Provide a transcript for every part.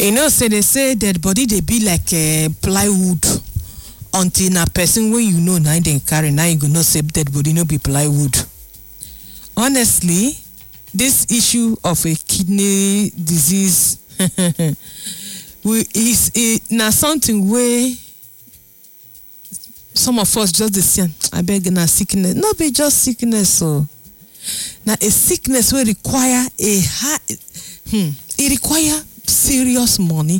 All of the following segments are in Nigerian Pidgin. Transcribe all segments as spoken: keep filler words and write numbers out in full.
You know, say they say dead body they be like uh, plywood until na person when you know now they carry now you go not say dead body no be plywood. Honestly, this issue of a kidney disease we is it now something where some of us just the same. I beg na sickness, not be just sickness so. Now a sickness will require a high, hmm, it require serious money.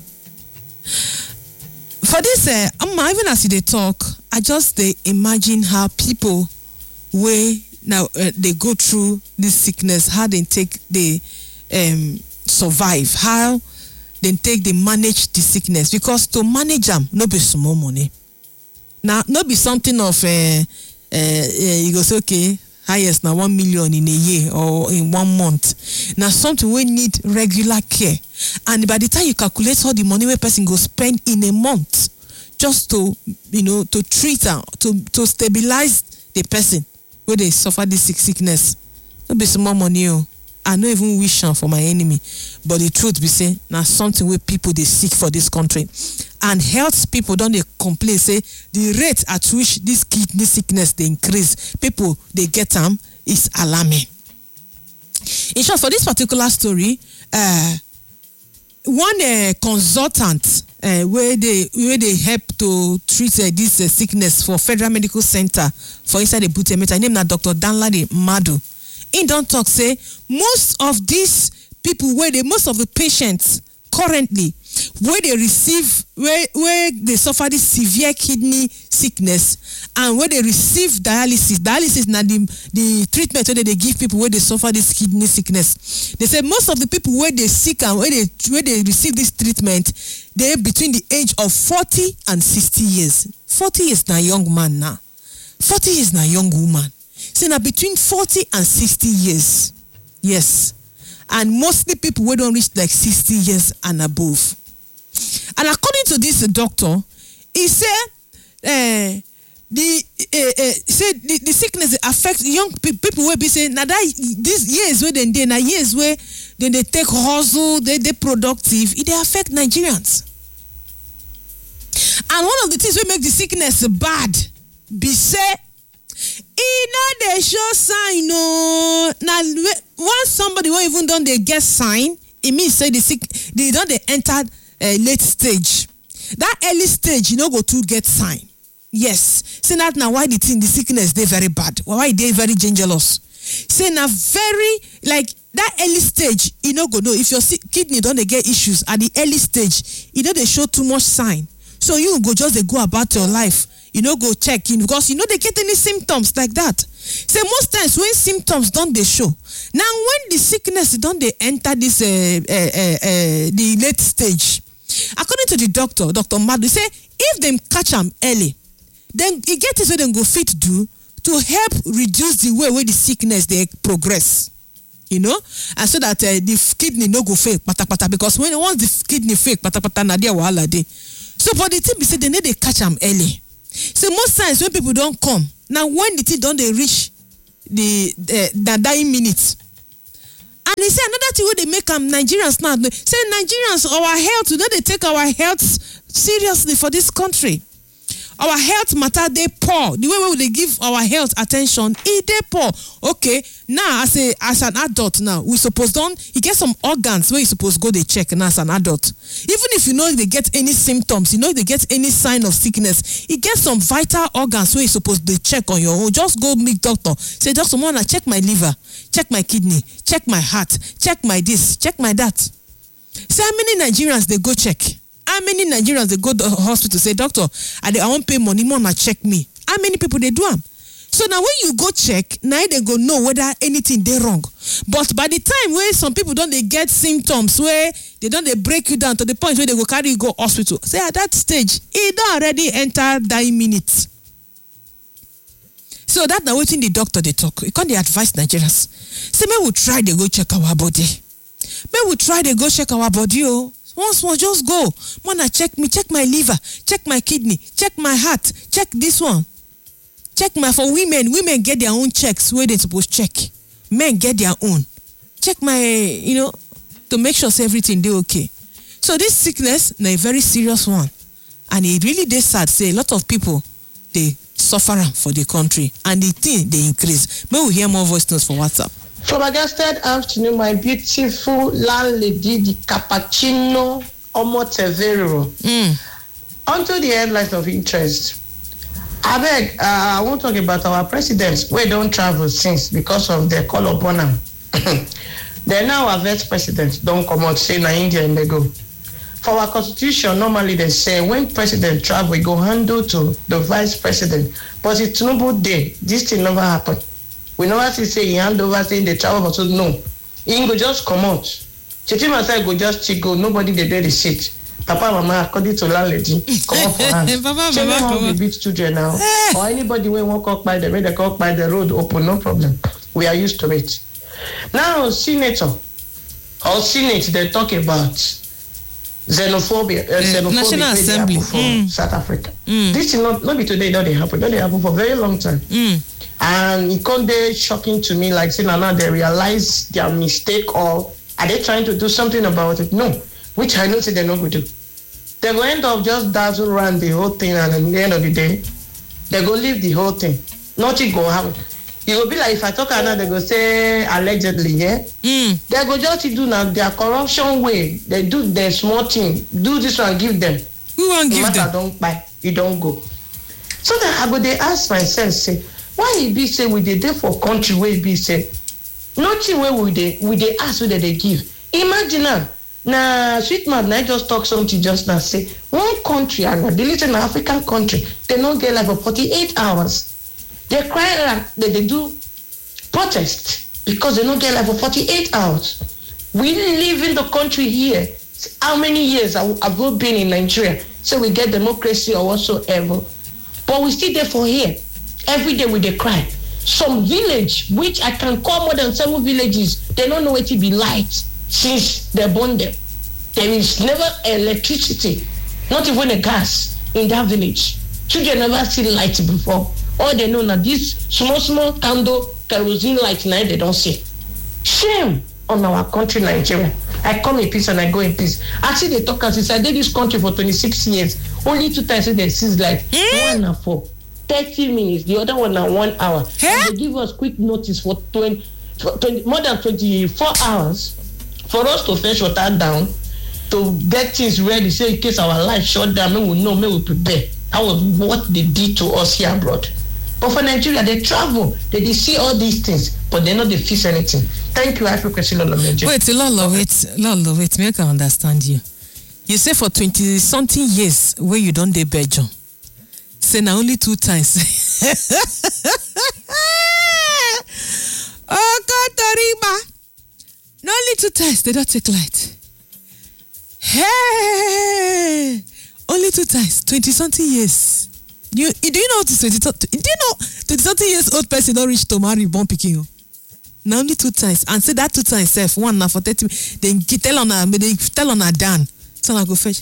For this, uh, even as they talk, I just they imagine how people way now uh, they go through this sickness, how they take they um, survive, how they take they manage the sickness, because to manage them no be small money. Now not be something of uh, uh, uh, you go say okay. Highest now one million in a year or in one month. Now something we need regular care, and by the time you calculate all the money where person go spend in a month just to you know to treat her to to stabilize the person where they suffer this sick sickness, no be small money. Oh, I no even wish for my enemy, but the truth be say now something where people they seek for this country. And health people don't they complain say the rate at which this kidney sickness they increase, people they get them is alarming. In short, for this particular story, uh, one uh, consultant uh, where they where they help to treat uh, this uh, sickness for Federal Medical Center for inside the Butemeta, name na Doctor Danladi Madu. In don't talk say most of these people where they most of the patients currently where they receive where where they suffer this severe kidney sickness and where they receive dialysis dialysis now the the treatment where they give people where they suffer this kidney sickness, they say most of the people where they sick and where they where they receive this treatment they're between the age of forty and sixty years. Forty is now young man now, forty is now young woman, so now between forty and sixty years. Yes, and mostly people who don't reach like sixty years and above. And according to this doctor, he said uh, the uh, uh, say the, the sickness affects young pe- people where be saying now that these years where they now years where then they take hustle, they they productive, it they affect Nigerians. And one of the things we make the sickness bad be say e no dey show sign no. Now once somebody won't even done they get sign, it means say the sick they don't they entered uh, late stage. That early stage you know go to get sign. Yes, say that now why the thing the sickness they very bad, why they very dangerous. Say now very like that early stage you know go know if your kidney don't they get issues at the early stage, you know they show too much sign, so you go just they go about your life. You know, go check in because you know they get any symptoms like that. Say most times when symptoms don't they show. Now when the sickness don't they enter this uh, uh, uh, uh, the late stage. According to the doctor, Doctor Madu, say if them catch them early, then it get is what they go fit do to help reduce the way where the sickness they progress. You know, and so that uh, the kidney no go fake pata pata, because when once the kidney fake pata pata na dia wahala dey. So for the thing be say they need they catch them early. So most times when people don't come, now when the thing don't they reach the uh, the dying minutes, and they say another thing where they make them Nigerians now say Nigerians our health, you know they take our health seriously for this country. Our health matter they poor. The way we they give our health attention, it they poor. Okay, now as a as an adult now, we suppose don't you get some organs where you suppose go they check now as an adult. Even if you know they get any symptoms, you know they get any sign of sickness, you get some vital organs where you supposed to check on your own. Just go meet doctor. Say doctor, wanna check my liver, check my kidney, check my heart, check my this, check my that. Say how many Nigerians they go check? How many Nigerians they go to the hospital say, doctor, I, I won't pay money, more check me. How many people they do them? So now when you go check, now they go know whether anything they wrong. But by the time where some people don't they get symptoms where they don't they break you down to the point where they go carry you go hospital. Say at that stage, it don't already enter dying minutes. So that now waiting the doctor they talk. You can't they advise Nigerians. Say may we try they go check our body. May we try they go check our body, oh. Once more, just go. Wanna check me, check my liver, check my kidney, check my heart, check this one. Check my, for women, women get their own checks where they supposed to check. Men get their own. Check my, you know, to make sure everything they okay. So this sickness na a very serious one, and it really dey sad say a lot of people dey suffer am for the country, and the thing dey increase. May we hear more voice notes for WhatsApp. From a good afternoon, my beautiful landlady, the Cappuccino Omotevero. Mm. Onto the headlines of interest. I beg, uh, I won't talk about our presidents. We don't travel since because of their call upon them. Then now our vice president don't come out say na India and they go. For our constitution, normally they say when president travel, we go handle to the vice president. But it's no day. This thing never happened. We never see say he hand over saying they travel, but so no. He go just come out. Chitima said go just chick go. Nobody they did the shit. Papa, mama, according to landlady, come up for us. Papa, Children mama, won't be beat children now. Or anybody will walk up by the way they walk by the road open, no problem. We are used to it. Now, senator or senate, they talk about xenophobia, uh, xenophobia National Assembly for mm. South Africa. Mm. This is not not be today, not they happen. Not they happen for a very long time. Mm. And it can't be shocking to me, like saying now they realize their mistake, or are they trying to do something about it? No, which I know say they're not going to do. They're going to end up just dazzle around the whole thing, and at the end of the day, they're going to leave the whole thing. Nothing going to happen. It will be like if I talk now, they go say allegedly, yeah? Mm. They go just do now their corruption way. They do their small thing. Do this one, give them. Who won't give matter them? Don't buy, you don't go. So then I go, they ask myself, say, why it be say we dey there for country where it be say, nothing where we they we they ask whether they give. Imagine now, na sweet man, I just talk something just now, say, one country, and they little African country, they don't get like for forty-eight hours. They cry like they, they do protest because they don't get like for forty-eight hours. We live in the country here. How many years have, have we been in Nigeria? So we get democracy or whatsoever. But we still there for here. Every day we they cry. Some village, which I can call more than seven villages, they don't know what to be light since they're born there. There is never electricity, not even a gas in that village. Children never see light before. All they know now, this small, small candle, kerosene light now they don't see. Shame on our country, Nigeria. I come in peace and I go in peace. I see they talk as I did this country for twenty-six years. Only two times they see light. Mm. One and four. thirty minutes. The other one now one hour. Huh? And they give us quick notice for twenty, for twenty more than twenty-four hours for us to fetch water down, to get things ready. Say in case our life shut down, may we know, may we prepare. That was what they did to us here abroad. But for Nigeria, they travel, they, they see all these things, but they know they fix anything. Thank you, Africa. Wait, Lolo, wait, Lolo, wait, make I understand you. You say for twenty something years where you don't dey Belgium. Say now only two times. Oh God, Toriba. No, only two times they don't take light. Hey, only two times, twenty something years. You, do you know this twenty? Do you know twenty something years old person don't reach to marry born picking? Now only two times, and say that two times self one now for thirty. Then tell on her, they tell on her Dan. So I go fetch.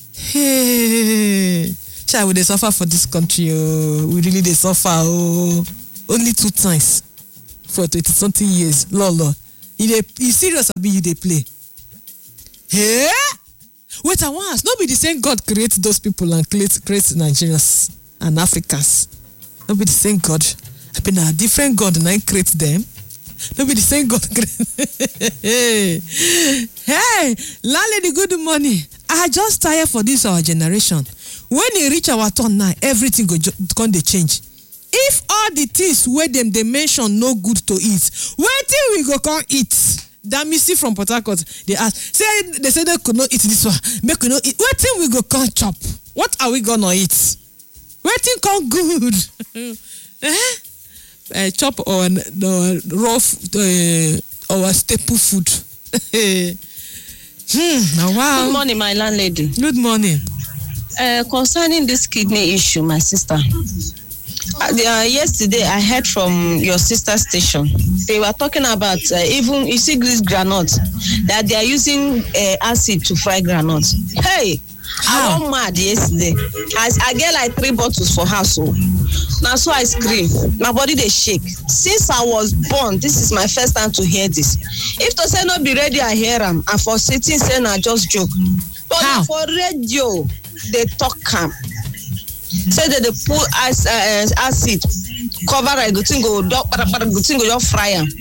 Hey, child, they suffer for this country. Oh, we really they suffer. Oh, only two times for twenty something years. Lolo, you they you serious or be you they play? Hey, wait, I want. Not be the same God creates those people and creates creates Nigerians and Africans. Not be the same God. I mean, a different God and I create them. Not be the same God. Hey, hey, landlady, good morning. I just tired for this our generation. When it reach our turn now, everything go going to change. If all the things where them they mention no good to eat, where till we go come eat? That Missy from Port Harcourt, they ask, say they say they could not eat this one. Make we not eat. Where till we go come chop? What are we gonna eat? Where till come good? eh? Uh, chop or the raw uh, or staple food. hmm, now, wow. Good morning, my landlady. Good morning. Uh, concerning this kidney issue, my sister. Uh, yesterday, I heard from your sister station. They were talking about uh, even you see this granite that they are using uh, acid to fry granite. Hey, I wan mad yesterday. I I get like three bottles for house o. Na so I scream. My body dey shake. Since I was born, this is my first time to hear this. If to say no be radio, I hear am, and for sitting say na just joke. But na for radio, they talk am. Say that they put ice, uh, acid, cover it, go thing go dog, but but go thing go just fry am.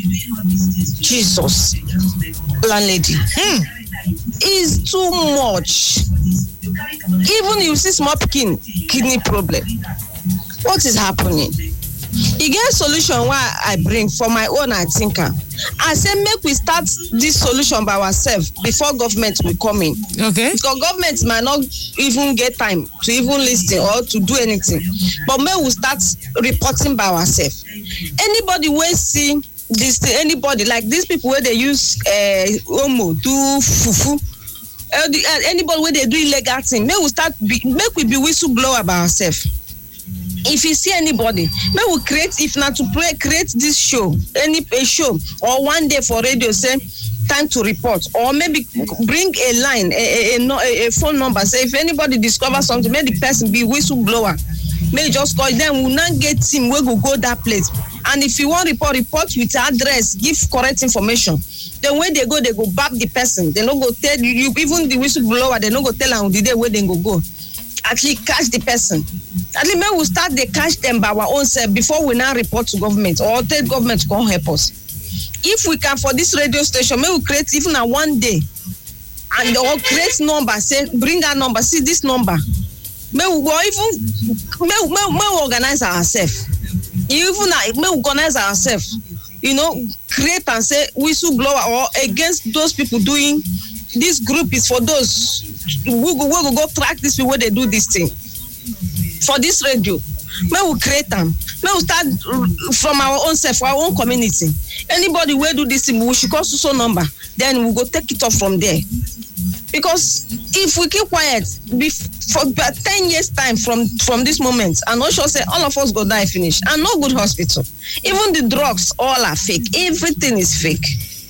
Jesus, landlady, hmm. is too much. Even you see small pikin kidney problem. What is happening? E get solution why I bring for my own. I think I say make we start this solution by ourselves before government will come in. Okay. Because government might not even get time to even listen or to do anything. But may we start reporting by ourselves. Anybody will see this, anybody like these people where they use uh, omo, do fufu. Uh, anybody where they do illegal thing, may we start be, make we be whistleblower by ourselves. If you see anybody, may we create, if not to play, create this show, any a show, or one day for radio, say time to report, or maybe bring a line, a, a, a, a phone number, say if anybody discovers something, may the person be whistleblower. May just call them, we'll not get him, we will go that place. And if you want report, report with address, give correct information. Then when they go, they go back the person. They don't go tell you, even the whistleblower, they don't go tell them the day where they go go. At least catch the person. At least when we start they catch them by our own self before we now report to government or tell government to come help us. If we can for this radio station, may we create even a one day and or create number, say bring our number, see this number. May we go even may, may, may we organize ourselves. Even may we organize ourselves, you know, create and say whistleblower or against those people doing this group is for those we go, we go go track this people where they do this thing. For this radio, may we create them. May we start from our own self, our own community. Anybody will do this thing, we should call so number. Then we go take it off from there. Because if we keep quiet, for about ten years time from from this moment, and not sure say all of us go die finish, and no good hospital. Even the drugs, all are fake. Everything is fake.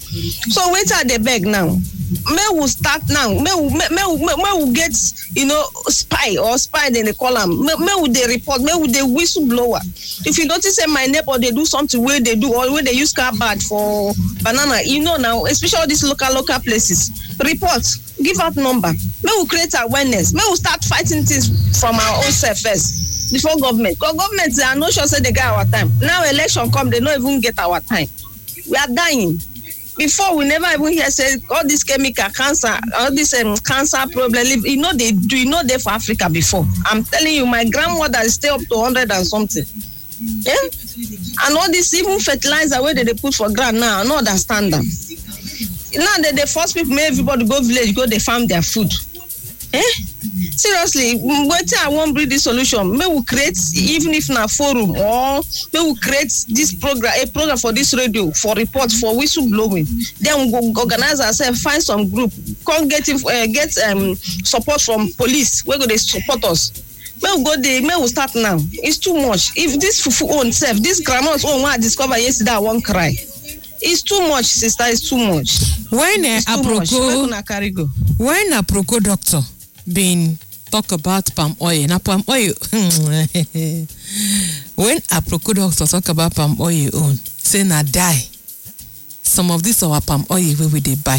So wait till they beg now. May we start now. May we, may, may, may, may we get, you know, spy or spy, then they call them. May, may we they report, may we they whistleblower. If you notice say my neighbor, they do something where they do, or where they use car bad for banana, you know now, especially all these local, local places. Report, give out number. May we create awareness. May we start fighting things from our own self first, before government. Because government, they are not sure say they get our time. Now election come, they don't even get our time. We are dying. Before we never even hear say all this chemical cancer, all this um, cancer problem. You know they do. You know they for Africa before. I'm telling you, my grandmother is still up to hundred and something. Yeah, and all this even fertilizer where they, they put for ground now, I don't understand them. Now that they force people, make everybody go village, go they farm their food. Eh? Seriously, wait I won't bring this solution. May we create, even if not forum, or may we create this program, a program for this radio, for reports, for whistleblowing. Then we go organize ourselves, find some group, come get uh, get um, support from police. Where go they support us? May we go there, may we start now. It's too much. If this fufu own self, this grandma's own one I discovered yesterday, I won't cry. It's too much, sister. It's too much. When a Aproko, when a Aproko doctor been talk about palm oil, na palm oil. When a Aproko doctor talk about palm oil, own say na die. Some of this our palm oil where we they buy.